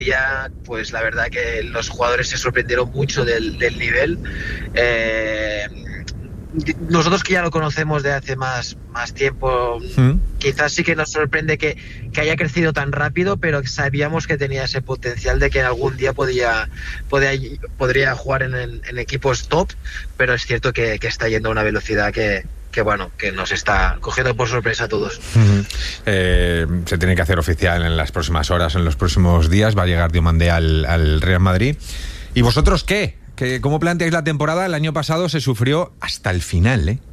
pues la verdad que los jugadores se sorprendieron mucho del nivel. Nosotros que ya lo conocemos de hace más tiempo, quizás sí que nos sorprende que haya crecido tan rápido, pero sabíamos que tenía ese potencial de que en algún día podría jugar en equipos top, pero es cierto que está yendo a una velocidad que nos está cogiendo por sorpresa a todos. Se tiene que hacer oficial en las próximas horas, en los próximos días. Va a llegar Diomandé al Real Madrid. ¿Y vosotros qué? ¿Cómo planteáis la temporada? El año pasado se sufrió hasta el final, ¿eh?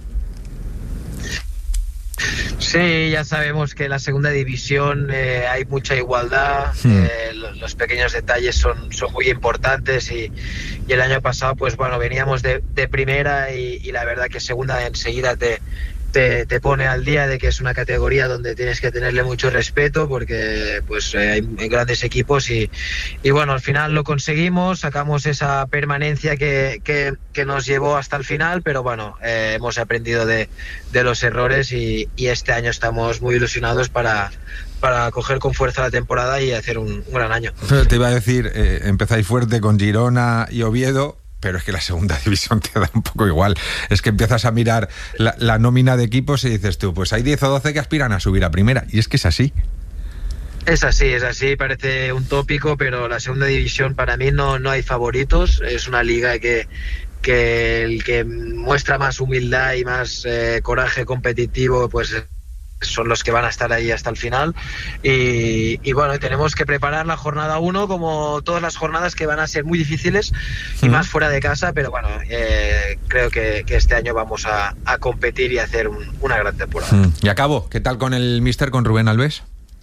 Sí, ya sabemos que en la segunda división hay mucha igualdad, los pequeños detalles son muy importantes y el año pasado pues veníamos de primera y la verdad que segunda enseguida te pone al día de que es una categoría donde tienes que tenerle mucho respeto porque pues hay grandes equipos y al final lo conseguimos, sacamos esa permanencia que nos llevó hasta el final, pero hemos aprendido de los errores y este año estamos muy ilusionados para coger con fuerza la temporada y hacer un gran año. Te iba a decir, empezáis fuerte con Girona y Oviedo, pero es que la segunda división te da un poco igual. Es que empiezas a mirar la nómina de equipos y dices tú, pues hay 10 o 12 que aspiran a subir a primera, y es que es así. Es así, parece un tópico, pero la segunda división para mí no hay favoritos. Es una liga que el que muestra más humildad y más coraje competitivo, pues son los que van a estar ahí hasta el final y tenemos que preparar la jornada 1 como todas las jornadas que van a ser muy difíciles y más fuera de casa, pero creo que este año vamos a competir y hacer una gran temporada. Y acabo, ¿qué tal con el míster, con Rubén Alves?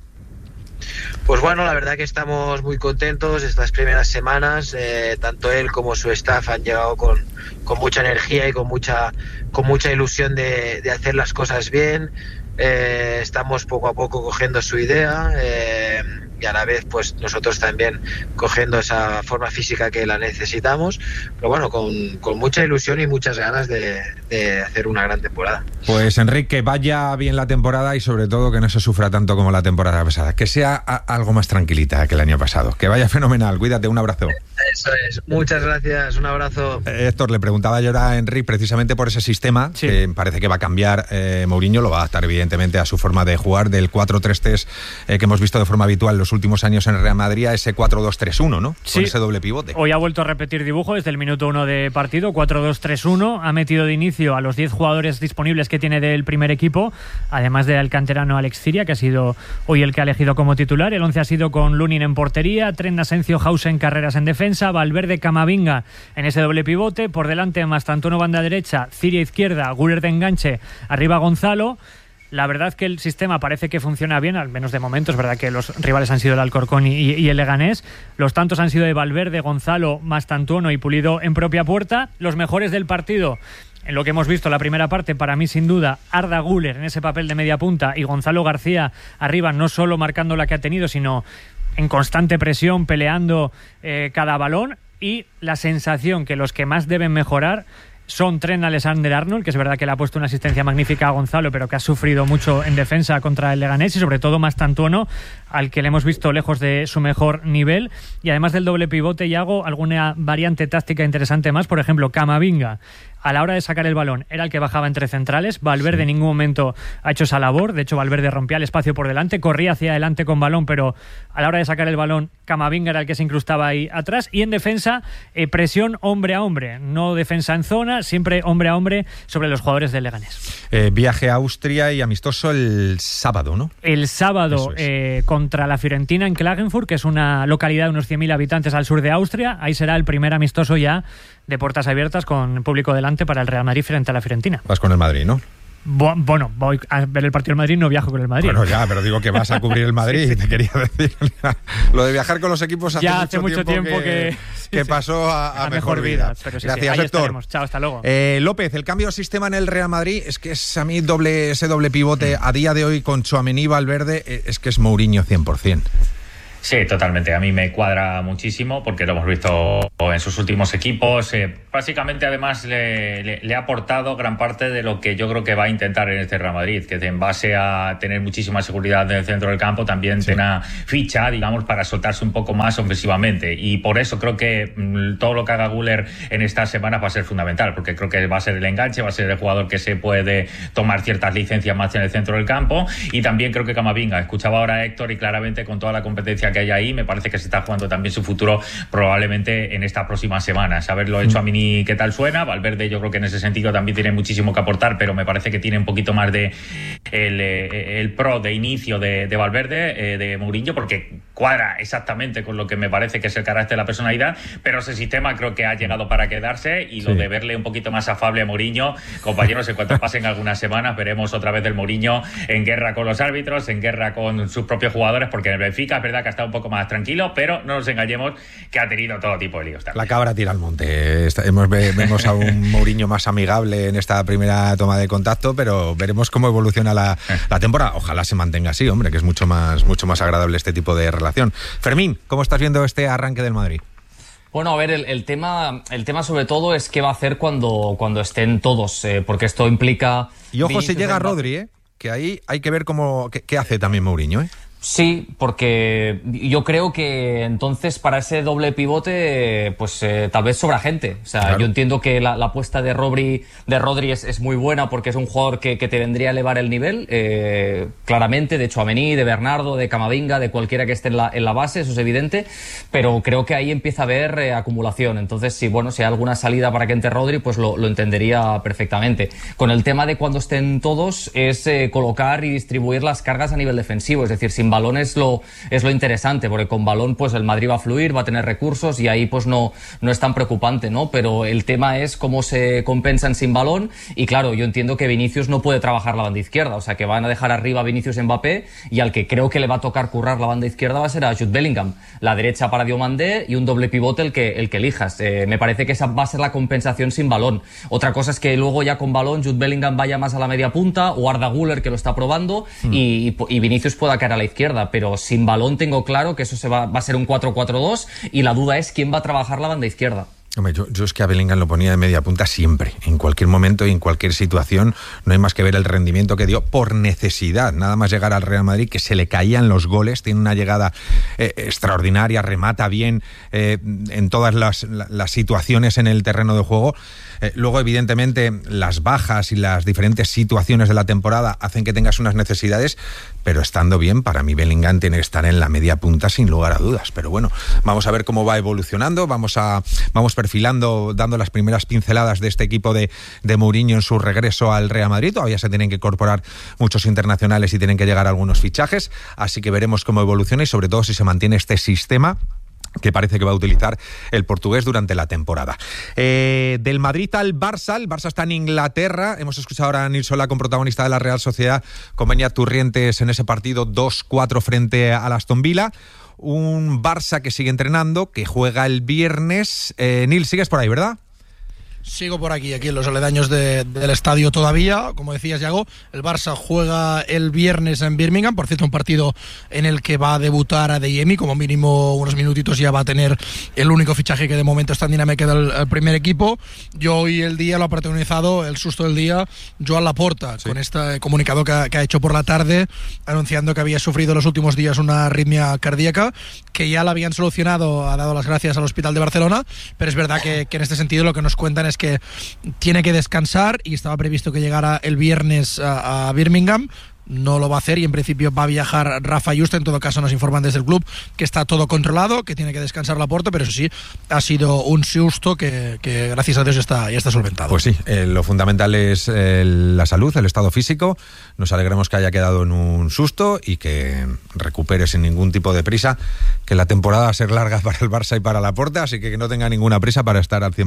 Pues la verdad que estamos muy contentos estas primeras semanas, tanto él como su staff han llegado con mucha energía y con mucha ilusión de hacer las cosas bien. Estamos poco a poco cogiendo su idea y a la vez pues nosotros también cogiendo esa forma física que la necesitamos, pero con mucha ilusión y muchas ganas de hacer una gran temporada. Pues Enric, que vaya bien la temporada y sobre todo que no se sufra tanto como la temporada pasada, que sea algo más tranquilita que el año pasado, que vaya fenomenal, cuídate, un abrazo. Eso es, muchas gracias, un abrazo. Héctor, le preguntaba yo a Enric precisamente por ese sistema, que parece que va a cambiar. Mourinho lo va a adaptar evidentemente a su forma de jugar, del 4-3-3 que hemos visto de forma habitual los últimos años en el Real Madrid, a ese 4-2-3-1, ¿no? Sí. Con ese doble pivote. Hoy ha vuelto a repetir dibujo desde el minuto 1 de partido, 4-2-3-1, ha metido de inicio a los 10 jugadores disponibles que tiene del primer equipo, además del canterano Alex Ciria, que ha sido hoy el que ha elegido como titular. El 11 ha sido con Lunin en portería, Trent Asensio-Hausen Carreras en defensa, Valverde Camavinga en ese doble pivote, por delante Mastantuono banda derecha, Ciria izquierda, Güler de enganche, arriba Gonzalo. La verdad es que el sistema parece que funciona bien, al menos de momento. Es verdad que los rivales han sido el Alcorcón y el Leganés. Los tantos han sido de Valverde, Gonzalo, Mastantuono y Pulido en propia puerta. Los mejores del partido, en lo que hemos visto la primera parte, para mí sin duda Arda Güler en ese papel de media punta y Gonzalo García arriba, no solo marcando la que ha tenido, sino en constante presión, peleando cada balón. Y la sensación que los que más deben mejorar son Trent Alexander-Arnold, que es verdad que le ha puesto una asistencia magnífica a Gonzalo, pero que ha sufrido mucho en defensa contra el Leganés, y sobre todo Mastantuono, al que le hemos visto lejos de su mejor nivel. Y además del doble pivote, Iago, alguna variante táctica interesante más. Por ejemplo, Camavinga, a la hora de sacar el balón, era el que bajaba entre centrales. Valverde en ningún momento ha hecho esa labor. De hecho, Valverde rompía el espacio por delante, corría hacia adelante con balón, pero a la hora de sacar el balón, Camavinga era el que se incrustaba ahí atrás. Y en defensa, presión hombre a hombre, no defensa en zona, siempre hombre a hombre sobre los jugadores del Leganés. Viaje a Austria y amistoso el sábado, ¿no? El sábado contra la Fiorentina en Klagenfurt, que es una localidad de unos 100.000 habitantes al sur de Austria. Ahí será el primer amistoso ya de puertas abiertas con público delante para el Real Madrid frente a la Fiorentina. Vas con el Madrid, ¿no? Bueno, voy a ver el partido del Madrid, no viajo con el Madrid. Bueno, ya, pero digo que vas a cubrir el Madrid. Sí. Te quería decir, lo de viajar con los equipos hace mucho tiempo que pasó a mejor vida. Pero gracias, Héctor. Estaremos. Chao, hasta luego. López, el cambio de sistema en el Real Madrid es que es a mí ese doble pivote a día de hoy con Tchouaméni y Valverde, es que es Mourinho 100%. Sí, totalmente. A mí me cuadra muchísimo porque lo hemos visto en sus últimos equipos. Básicamente, además, le ha aportado gran parte de lo que yo creo que va a intentar en este Real Madrid, que en base a tener muchísima seguridad en el centro del campo, también tenga ficha, digamos, para soltarse un poco más ofensivamente. Y por eso creo que todo lo que haga Güler en estas semanas va a ser fundamental, porque creo que va a ser el enganche, va a ser el jugador que se puede tomar ciertas licencias más en el centro del campo. Y también creo que Camavinga, escuchaba ahora a Héctor y claramente con toda la competencia que hay ahí, me parece que se está jugando también su futuro probablemente en estas próximas semanas. Haberlo hecho a Mini, ¿qué tal suena? Valverde yo creo que en ese sentido también tiene muchísimo que aportar, pero me parece que tiene un poquito más de el pro de inicio de Valverde, de Mourinho, porque cuadra exactamente con lo que me parece que es el carácter de la personalidad, pero ese sistema creo que ha llegado para quedarse y lo de verle un poquito más afable a Mourinho, compañeros, en cuanto pasen algunas semanas veremos otra vez del Mourinho en guerra con los árbitros, en guerra con sus propios jugadores, porque en el Benfica es verdad que ha estado un poco más tranquilo, pero no nos engañemos que ha tenido todo tipo de líos también. La cabra tira al monte. Vemos a un Mourinho más amigable en esta primera toma de contacto, pero veremos cómo evoluciona la temporada. Ojalá se mantenga así, hombre, que es mucho más agradable este tipo de relación. Fermín, ¿cómo estás viendo este arranque del Madrid? Bueno, a ver, el tema sobre todo es qué va a hacer cuando estén todos, porque esto implica... Y ojo si llega Rodri, que ahí hay que ver qué hace también Mourinho, Sí, porque yo creo que entonces para ese doble pivote pues tal vez sobra gente. O sea, claro. Yo entiendo que la apuesta de Rodri es muy buena porque es un jugador que te vendría a elevar el nivel, claramente, de Tchouaméni, de Bernardo, de Camavinga, de cualquiera que esté en la base, eso es evidente, pero creo que ahí empieza a haber acumulación. Entonces, si hay alguna salida para que entre Rodri, pues lo entendería perfectamente. Con el tema de cuando estén todos es colocar y distribuir las cargas a nivel defensivo, es decir, sin balón es lo interesante, porque con balón pues el Madrid va a fluir, va a tener recursos y ahí pues no es tan preocupante, ¿no? Pero el tema es cómo se compensan sin balón y claro, yo entiendo que Vinicius no puede trabajar la banda izquierda, o sea que van a dejar arriba a Vinicius Mbappé y al que creo que le va a tocar currar la banda izquierda va a ser a Jude Bellingham, la derecha para Diomandé y un doble pivote el que elijas. Me parece que esa va a ser la compensación sin balón. Otra cosa es que luego ya con balón Jude Bellingham vaya más a la media punta o Arda Güler, que lo está probando, y Vinicius pueda caer a la izquierda, pero sin balón tengo claro que eso va a ser un 4-4-2 y la duda es quién va a trabajar la banda izquierda. Hombre, yo es que a Bellingham lo ponía de media punta siempre, en cualquier momento y en cualquier situación. No hay más que ver el rendimiento que dio por necesidad, nada más llegar al Real Madrid, que se le caían los goles, tiene una llegada extraordinaria, remata bien en todas las situaciones en el terreno de juego. Luego, evidentemente, las bajas y las diferentes situaciones de la temporada hacen que tengas unas necesidades, pero estando bien, para mí Bellingham tiene que estar en la media punta sin lugar a dudas. Pero bueno, vamos a ver cómo va evolucionando, vamos perfilando, dando las primeras pinceladas de este equipo de Mourinho en su regreso al Real Madrid. Todavía se tienen que incorporar muchos internacionales y tienen que llegar algunos fichajes, así que veremos cómo evoluciona y sobre todo si se mantiene este sistema que parece que va a utilizar el portugués durante la temporada. Del Madrid al Barça, el Barça está en Inglaterra. Hemos escuchado ahora a Nil Solá, con protagonista de la Real Sociedad, con Beñat Turrientes en ese partido 2-4 frente al Aston Villa. Un Barça que sigue entrenando, que juega el viernes. Nil, sigues por ahí, ¿verdad? Sigo por aquí en los aledaños del estadio todavía. Como decías, Yago, el Barça juega el viernes en Birmingham. Por cierto, un partido en el que va a debutar Adeyemi. Como mínimo unos minutitos ya va a tener el único fichaje que de momento está en dinámica del primer equipo. Yo hoy el día lo ha protagonizado, el susto del día, Joan Laporta, sí, con este comunicado que ha hecho por la tarde, anunciando que había sufrido en los últimos días una arritmia cardíaca, que ya la habían solucionado, ha dado las gracias al Hospital de Barcelona, pero es verdad que en este sentido lo que nos cuentan es que tiene que descansar y estaba previsto que llegara el viernes a Birmingham. No lo va a hacer y en principio va a viajar Rafa Juste. En todo caso nos informan desde el club que está todo controlado, que tiene que descansar Laporta, pero eso sí, ha sido un susto que gracias a Dios ya está solventado. Pues sí, lo fundamental es la salud, el estado físico. Nos alegramos que haya quedado en un susto y que recupere sin ningún tipo de prisa, que la temporada va a ser larga para el Barça y para Laporta, así que no tenga ninguna prisa para estar al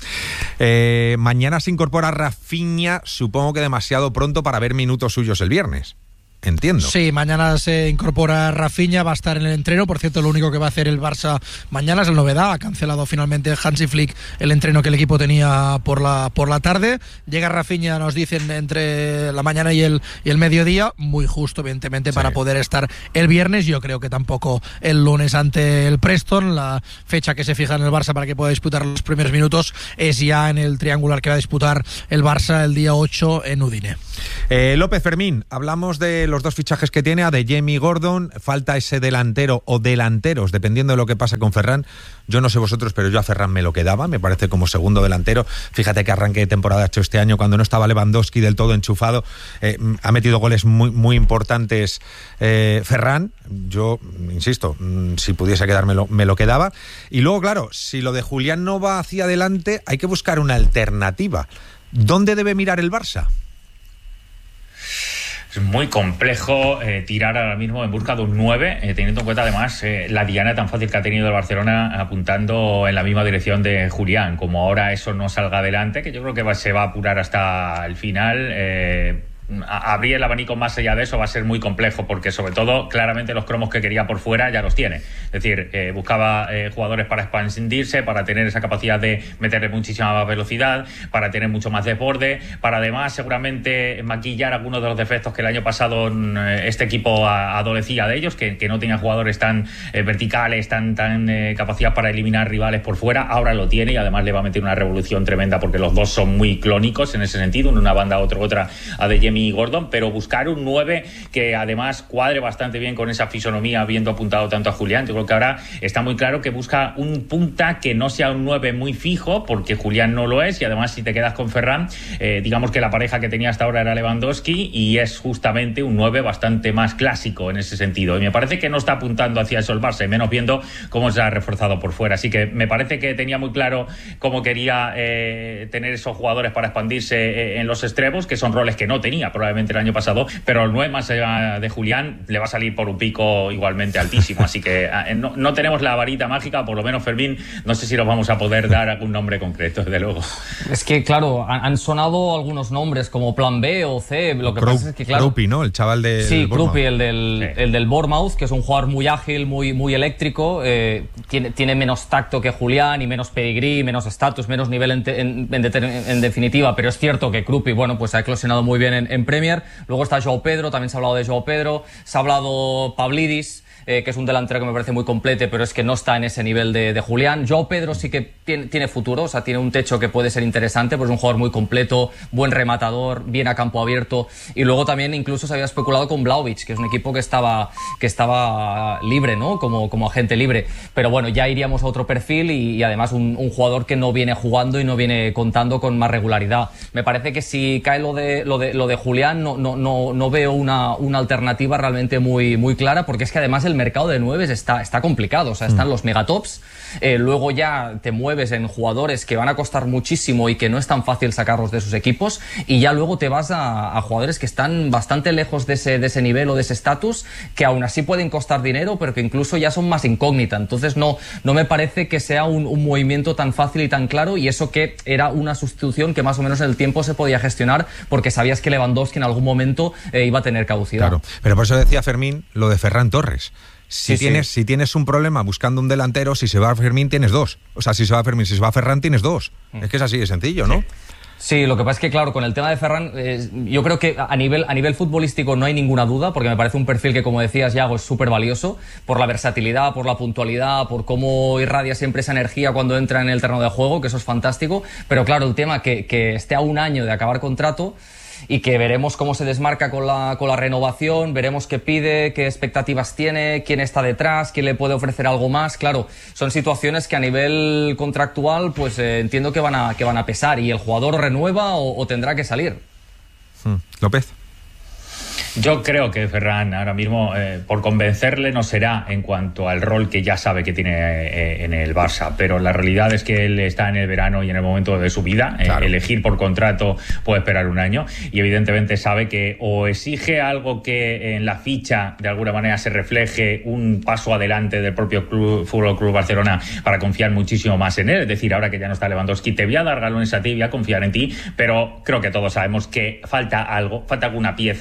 100%. Mañana se incorpora Rafinha, supongo que demasiado pronto para ver minutos suyos el viernes. entiendo. Sí, mañana se incorpora Rafinha, va a estar en el entreno. Por cierto, lo único que va a hacer el Barça mañana es la novedad. Ha cancelado finalmente Hansi Flick el entreno que el equipo tenía por la tarde. Llega Rafinha, nos dicen, entre la mañana y el mediodía, muy justo, evidentemente, para poder estar el viernes. Yo creo que tampoco el lunes ante el Preston. La fecha que se fija en el Barça para que pueda disputar los primeros minutos es ya en el triangular que va a disputar el Barça el día 8 en Udine. López, Fermín, hablamos de los dos fichajes que tiene, Adeyemi y Gordon. Falta ese delantero o delanteros, dependiendo de lo que pase con Ferran. Yo no sé vosotros, pero yo a Ferran me lo quedaba, me parece como segundo delantero. Fíjate que arranque de temporada ha hecho este año, cuando no estaba Lewandowski del todo enchufado. Ha metido goles muy, muy importantes Ferran. Yo, insisto, si pudiese quedármelo, me lo quedaba. Y luego, claro, si lo de Julián no va hacia adelante, hay que buscar una alternativa. ¿Dónde debe mirar el Barça? Es muy complejo tirar ahora mismo en busca de un 9, teniendo en cuenta además la diana tan fácil que ha tenido el Barcelona apuntando en la misma dirección de Julián. Como ahora eso no salga adelante, que yo creo que se va a apurar hasta el final, abrir el abanico más allá de eso va a ser muy complejo, porque sobre todo claramente los cromos que quería por fuera ya los tiene. Es decir, buscaba jugadores para expandirse, para tener esa capacidad de meterle muchísima más velocidad, para tener mucho más desborde, para además seguramente maquillar algunos de los defectos que el año pasado este equipo adolecía de ellos, que no tenía jugadores tan verticales, tan capacidad para eliminar rivales por fuera. Ahora lo tiene y además le va a meter una revolución tremenda, porque los dos son muy clónicos en ese sentido, una banda otra Adeyemi y Gordon, pero buscar un 9 que además cuadre bastante bien con esa fisonomía, habiendo apuntado tanto a Julián. Yo creo que ahora está muy claro que busca un punta que no sea un 9 muy fijo, porque Julián no lo es, y además si te quedas con Ferran, digamos que la pareja que tenía hasta ahora era Lewandowski, y es justamente un 9 bastante más clásico en ese sentido, y me parece que no está apuntando hacia eso el Barça, y menos viendo cómo se ha reforzado por fuera. Así que me parece que tenía muy claro cómo quería tener esos jugadores para expandirse en los extremos, que son roles que no tenía probablemente el año pasado, pero el 9 más allá de Julián le va a salir por un pico igualmente altísimo. Así que no tenemos la varita mágica, por lo menos Fermín, no sé si nos vamos a poder dar algún nombre concreto, desde luego. Es que claro, han sonado algunos nombres como plan B o C. Lo que pasa es que claro, Krupi, ¿no? El chaval de Krupi, el del Bournemouth, que es un jugador muy ágil, muy eléctrico, tiene menos tacto que Julián y menos pedigrí, menos estatus, menos nivel en definitiva, pero es cierto que Krupi, bueno, pues ha eclosionado muy bien en Premier. Luego está João Pedro, también se ha hablado de João Pedro, se ha hablado Pavlidis, que es un delantero que me parece muy completo, pero es que no está en ese nivel de Julián. João Pedro sí que tiene futuro, o sea, tiene un techo que puede ser interesante, pues es un jugador muy completo, buen rematador, bien a campo abierto. Y luego también incluso se había especulado con Vlahovic, que es un equipo que estaba libre, ¿no? Como agente libre. Pero bueno, ya iríamos a otro perfil y además un jugador que no viene jugando y no viene contando con más regularidad. Me parece que si cae lo de Julián, no veo una alternativa realmente muy clara, porque es que además el mercado de nueves está complicado, o sea, están los megatops, luego ya te mueves en jugadores que van a costar muchísimo y que no es tan fácil sacarlos de sus equipos, y ya luego te vas a jugadores que están bastante lejos de ese nivel o de ese estatus, que aún así pueden costar dinero, pero que incluso ya son más incógnita. Entonces no me parece que sea un movimiento tan fácil y tan claro, y eso que era una sustitución que más o menos en el tiempo se podía gestionar, porque sabías que Lewandowski en algún momento iba a tener caducidad. Claro, pero por eso decía Fermín lo de Ferran Torres. Si tienes un problema buscando un delantero, si se va Fermín tienes dos. O sea, si se va Fermín, si se va Ferran tienes dos. Es que es así de sencillo, ¿no? Sí, lo que pasa es que, claro, con el tema de Ferran, yo creo que a nivel futbolístico no hay ninguna duda, porque me parece un perfil que, como decías, Yago, es súper valioso por la versatilidad, por la puntualidad, por cómo irradia siempre esa energía cuando entra en el terreno de juego, que eso es fantástico. Pero claro, el tema que esté a un año de acabar contrato, y que veremos cómo se desmarca con la renovación, veremos qué pide, qué expectativas tiene, quién está detrás, quién le puede ofrecer algo más. Claro, son situaciones que a nivel contractual pues entiendo que van a pesar, y el jugador renueva o tendrá que salir. López. Yo creo que Ferran ahora mismo, por convencerle, no será en cuanto al rol que ya sabe que tiene en el Barça, pero la realidad es que él está en el verano y en el momento de su vida. Claro. Elegir por contrato puede esperar un año, y evidentemente sabe que o exige algo que en la ficha de alguna manera se refleje un paso adelante del propio Fútbol Club Barcelona para confiar muchísimo más en él. Es decir, ahora que ya no está Lewandowski, te voy a dar galones a ti, voy a confiar en ti, pero creo que todos sabemos que falta algo, falta alguna pieza en ese puzzle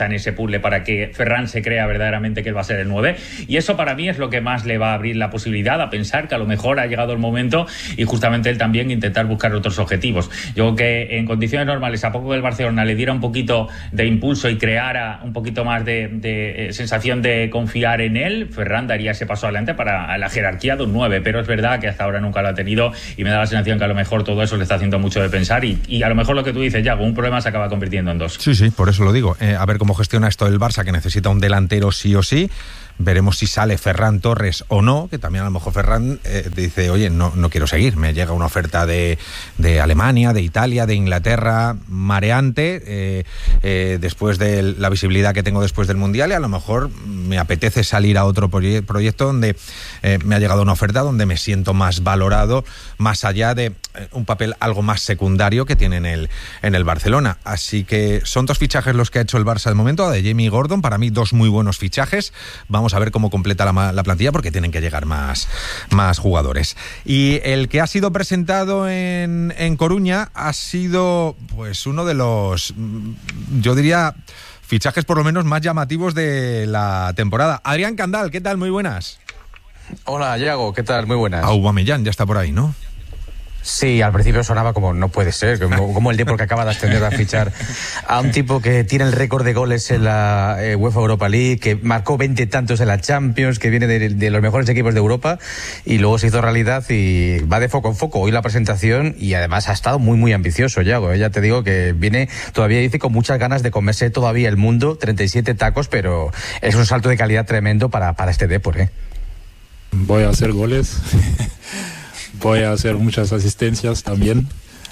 puzzle para que Ferran se crea verdaderamente que él va a ser el 9, y eso para mí es lo que más le va a abrir la posibilidad a pensar que a lo mejor ha llegado el momento y justamente él también intentar buscar otros objetivos. Yo creo que en condiciones normales, a poco que el Barcelona le diera un poquito de impulso y creara un poquito más de sensación de confiar en él, Ferran daría ese paso adelante para la jerarquía de un 9, pero es verdad que hasta ahora nunca lo ha tenido y me da la sensación que a lo mejor todo eso le está haciendo mucho de pensar y a lo mejor lo que tú dices, Yago, un problema se acaba convirtiendo en dos. Sí, por eso lo digo. A ver cómo gestiona esto el Barça, que necesita un delantero sí o sí. Veremos si sale Ferran Torres o no, que también a lo mejor Ferran dice, oye, no quiero seguir, me llega una oferta de Alemania, de Italia, de Inglaterra, mareante, después de la visibilidad que tengo después del Mundial, y a lo mejor me apetece salir a otro proyecto donde me ha llegado una oferta donde me siento más valorado, más allá de un papel algo más secundario que tiene en el Barcelona. Así que son 2 fichajes los que ha hecho el Barça de momento, de Jamie Gordon, para mí 2 muy buenos fichajes. Vamos a ver cómo completa la plantilla, porque tienen que llegar más jugadores. Y el que ha sido presentado en Coruña ha sido pues uno de los, yo diría, fichajes por lo menos más llamativos de la temporada. Adrián Candal, ¿qué tal? Muy buenas. Hola, Yago, ¿qué tal? Muy buenas. Aubameyang ya está por ahí, ¿no? Sí, al principio sonaba como no puede ser, como el Depor que acaba de ascender a fichar a un tipo que tiene el récord de goles en la UEFA Europa League, que marcó 20 tantos en la Champions, que viene de los mejores equipos de Europa, y luego se hizo realidad y va de foco en foco. Hoy la presentación, y además ha estado muy muy ambicioso, Yago. Ya te digo que viene, todavía dice, con muchas ganas de comerse todavía el mundo, 37 tacos, pero es un salto de calidad tremendo para este Depor, ¿eh? Voy a hacer goles. Voy a hacer muchas asistencias también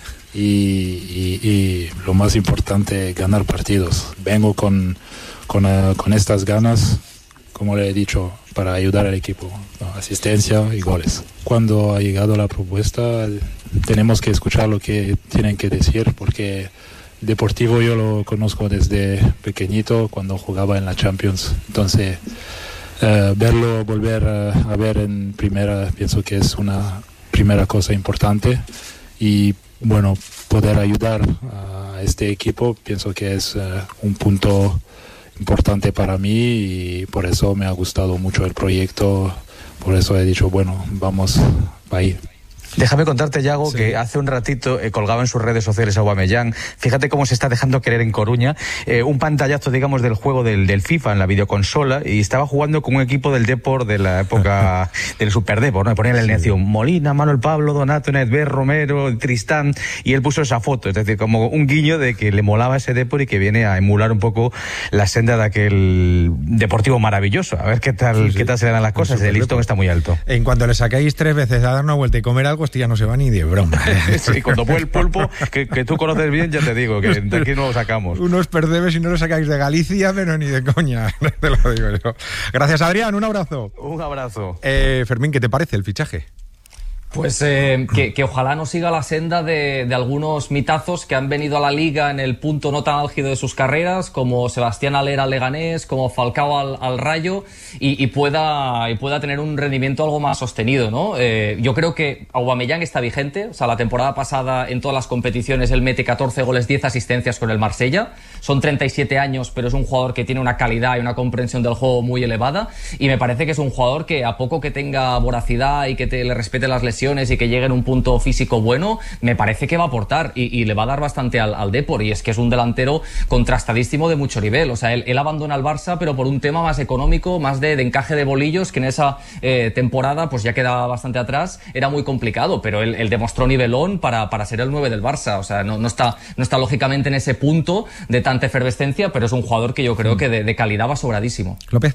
y lo más importante, ganar partidos. Vengo con estas ganas, como le he dicho, para ayudar al equipo, asistencia y goles. Cuando ha llegado la propuesta, tenemos que escuchar lo que tienen que decir, porque Deportivo yo lo conozco desde pequeñito, cuando jugaba en la Champions. Entonces, verlo volver a ver en primera, pienso que es una primera cosa importante, y bueno, poder ayudar a este equipo pienso que es un punto importante para mí, y por eso me ha gustado mucho el proyecto, por eso he dicho, bueno, vamos a ir. Déjame contarte, Yago, sí, que hace un ratito colgaba en sus redes sociales Aubameyang. Fíjate cómo se está dejando querer en Coruña. Un pantallazo, digamos, del juego del FIFA en la videoconsola, y estaba jugando con un equipo del Depor de la época del Super Depor, ¿no? Me ponía la alineación Molina, Manuel Pablo, Donato, Nedved, Romero, Tristán, y él puso esa foto, es decir, como un guiño de que le molaba ese Depor y que viene a emular un poco la senda de aquel Deportivo maravilloso. A ver qué tal se le dan las cosas. El listón está muy alto. En cuanto le sacáis 3 veces a dar una vuelta y comer algo, ya no se va ni de broma. Sí, cuando fue el pulpo, que tú conoces bien, ya te digo, que de aquí no lo sacamos. Unos perdebes y no lo sacáis de Galicia, pero ni de coña, te lo digo yo. Gracias, Adrián, un abrazo. Un abrazo. Fermín, ¿qué te parece el fichaje? Pues que ojalá no siga la senda de algunos mitazos que han venido a la Liga en el punto no tan álgido de sus carreras, como Sebastián Haller al Leganés, como Falcao al Rayo, y pueda tener un rendimiento algo más sostenido, ¿no? Yo creo que Aubameyang está vigente. O sea, la temporada pasada en todas las competiciones él mete 14 goles, 10 asistencias con el Marsella. Son 37 años, pero es un jugador que tiene una calidad y una comprensión del juego muy elevada, y me parece que es un jugador que, a poco que tenga voracidad y que le respete las lesiones y que llegue en un punto físico bueno, me parece que va a aportar y le va a dar bastante al Depor, y es que es un delantero contrastadísimo de mucho nivel. O sea, él abandona el Barça, pero por un tema más económico, más de encaje de bolillos, que en esa temporada pues ya quedaba bastante atrás, era muy complicado, pero él demostró nivelón para ser el 9 del Barça. O sea, no está lógicamente en ese punto de tanta efervescencia, pero es un jugador que yo creo que de calidad va sobradísimo. López.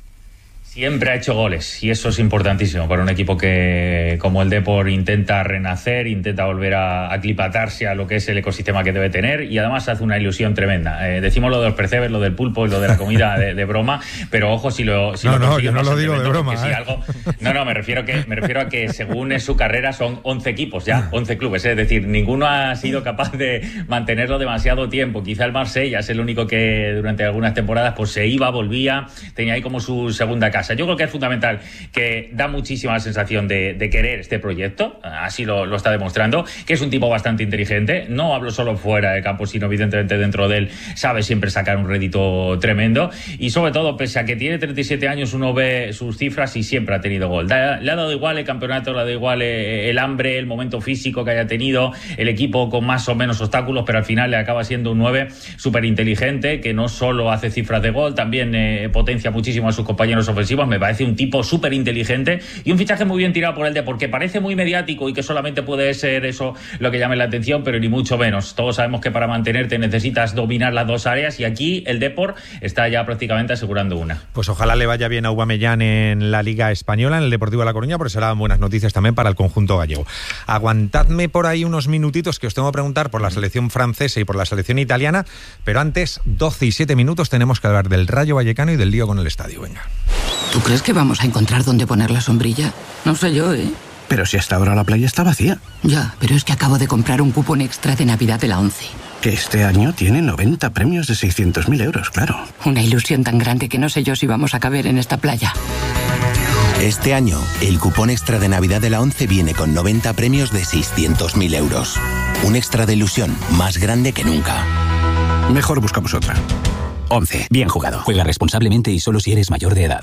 Siempre ha hecho goles, y eso es importantísimo para un equipo que, como el Depor, intenta renacer, intenta volver a aclimatarse a lo que es el ecosistema que debe tener, y además hace una ilusión tremenda. Decimos lo de los percebes, lo del pulpo y lo de la comida de broma, pero ojo si lo no, yo no lo digo de broma. Si algo, me refiero a que según en su carrera son 11 equipos ya, 11 clubes, es decir, ninguno ha sido capaz de mantenerlo demasiado tiempo. Quizá el Marsella es el único que durante algunas temporadas pues se iba, volvía, tenía ahí como su segunda casa. casa. Yo creo que es fundamental, que da muchísima sensación de querer este proyecto, así lo está demostrando, que es un tipo bastante inteligente, no hablo solo fuera de campo, sino evidentemente dentro de él, sabe siempre sacar un rédito tremendo, y sobre todo, pese a que tiene 37 años, uno ve sus cifras y siempre ha tenido gol. Le ha dado igual el campeonato, le ha dado igual el hambre, el momento físico que haya tenido, el equipo con más o menos obstáculos, pero al final le acaba siendo un 9 súper inteligente, que no solo hace cifras de gol, también potencia muchísimo a sus compañeros ofensivos. Me parece un tipo súper inteligente y un fichaje muy bien tirado por el Depor, porque parece muy mediático y que solamente puede ser eso lo que llame la atención, pero ni mucho menos. Todos sabemos que para mantenerte necesitas dominar las dos áreas, y aquí el Depor está ya prácticamente asegurando una. Pues ojalá le vaya bien a Aubameyang en la Liga Española, en el Deportivo de La Coruña, porque serán buenas noticias también para el conjunto gallego. Aguantadme por ahí unos minutitos, que os tengo que preguntar por la selección francesa y por la selección italiana, pero antes, 12 y 7 minutos, tenemos que hablar del Rayo Vallecano y del lío con el estadio. Venga. ¿Tú crees que vamos a encontrar dónde poner la sombrilla? No sé yo, ¿eh? Pero si hasta ahora la playa está vacía. Ya, pero es que acabo de comprar un cupón extra de Navidad de la ONCE. Que este año tiene 90 premios de 600.000 euros, claro. Una ilusión tan grande que no sé yo si vamos a caber en esta playa. Este año, el cupón extra de Navidad de la ONCE viene con 90 premios de 600.000 euros. Un extra de ilusión más grande que nunca. Mejor buscamos otra. ONCE, bien jugado. Juega responsablemente y solo si eres mayor de edad.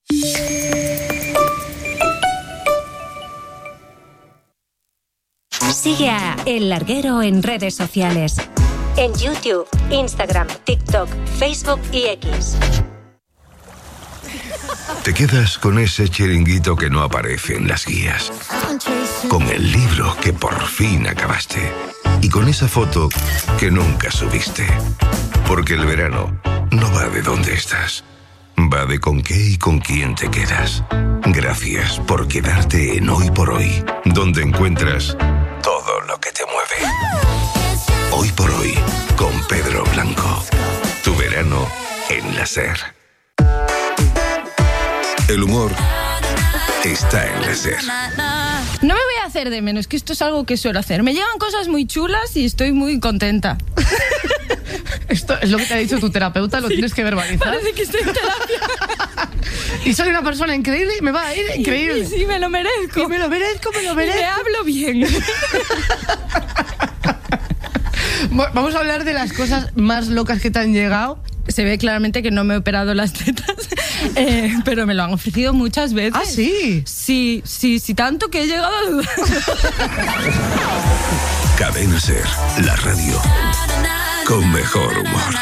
Sigue a El Larguero en redes sociales. En YouTube, Instagram, TikTok, Facebook y X. Te quedas con ese chiringuito que no aparece en las guías, con el libro que por fin acabaste y con esa foto que nunca subiste. Porque el verano no va de dónde estás, va de con qué y con quién te quedas. Gracias por quedarte en Hoy por Hoy, donde encuentras todo lo que te mueve. Hoy por Hoy, con Pedro Blanco. Tu verano en la SER. El humor está en la SER. No me voy a hacer de menos, que esto es algo que suelo hacer. Me llegan cosas muy chulas y estoy muy contenta. Esto es lo que te ha dicho tu terapeuta, lo tienes que verbalizar. Parece que estoy en terapia. Y soy una persona increíble y me va a ir increíble. Sí, me lo merezco. Y me lo merezco. Y me hablo bien. Vamos a hablar de las cosas más locas que te han llegado. Se ve claramente que no me he operado las tetas, pero me lo han ofrecido muchas veces. ¿Ah, sí? Sí, tanto que he llegado a dudar. Cadena SER, la radio con mejor humor.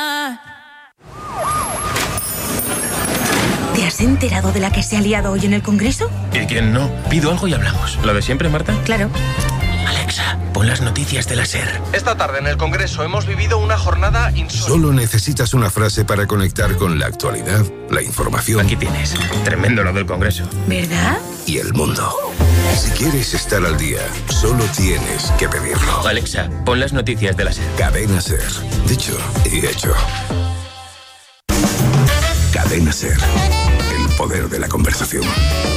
¿Te has enterado de la que se ha liado hoy en el Congreso? ¿Y quién no? Pido algo y hablamos. ¿Lo de siempre, Marta? Claro. Alexa, pon las noticias de la SER. Esta tarde en el Congreso hemos vivido una jornada insólita. Solo necesitas una frase para conectar con la actualidad, la información. Aquí tienes. Tremendo lo del Congreso. ¿Verdad? Y el mundo. Si quieres estar al día, solo tienes que pedirlo. Alexa, pon las noticias de la SER. Cadena SER. Dicho y hecho. Cadena SER. El poder de la conversación.